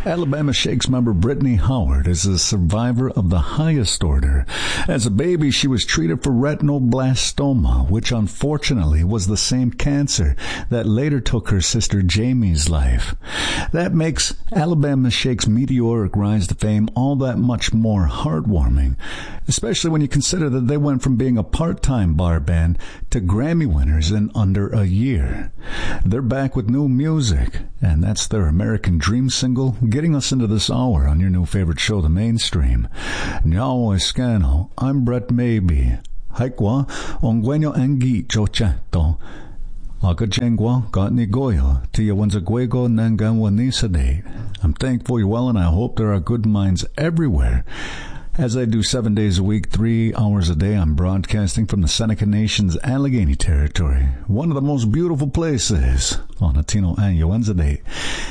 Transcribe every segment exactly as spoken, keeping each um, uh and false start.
Alabama Shakes member Brittany Howard is a survivor of the highest order. As a baby, she was treated for retinoblastoma, which unfortunately was the same cancer that later took her sister Jamie's life. That makes Alabama Shakes' meteoric rise to fame all that much more heartwarming, especially when you consider that they went from being a part-time bar band to Grammy winners in under a year. They're back with new music, and that's their American Dream single, getting us into this hour on your new favorite show, The Mainstream. Nyao Escano, I'm Brett Maybe. Haikwa, ongwenyo engi chochato. Akachengwa, gatni goyo, tia wanzaguego nanganwa nisadate. I'm thankful you're well, and I hope there are good minds everywhere. As I do seven days a week, three hours a day, I'm broadcasting from the Seneca Nation's Allegheny Territory, one of the most beautiful places on Latino Año Wednesday.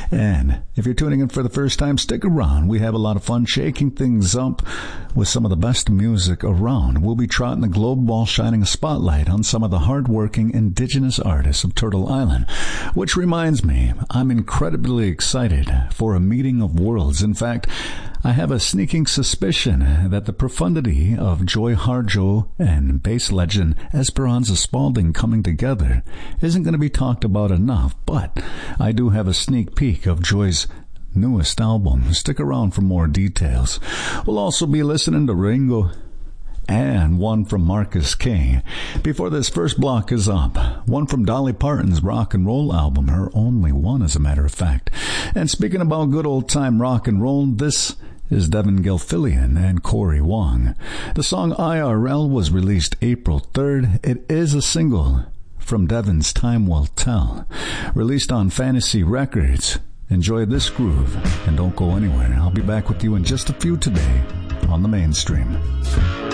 And if you're tuning in for the first time, stick around. We have a lot of fun shaking things up with some of the best music around. We'll be trotting the globe while shining a spotlight on some of the hardworking indigenous artists of Turtle Island. Which reminds me, I'm incredibly excited for a meeting of worlds. In fact, I have a sneaking suspicion that the profundity of Joy Harjo and bass legend Esperanza Spalding coming together isn't going to be talked about enough, but I do have a sneak peek of Joy's newest album. Stick around for more details. We'll also be listening to Ringo and one from Marcus King. Before this first block is up, one from Dolly Parton's rock and roll album, her only one as a matter of fact. And speaking about good old time rock and roll, this is Devin Gilfillian and Corey Wong. The song I R L was released April third. It is a single from Devin's Time Will Tell, released on Fantasy Records. Enjoy this groove and don't go anywhere. I'll be back with you in just a few today on The Mainstream.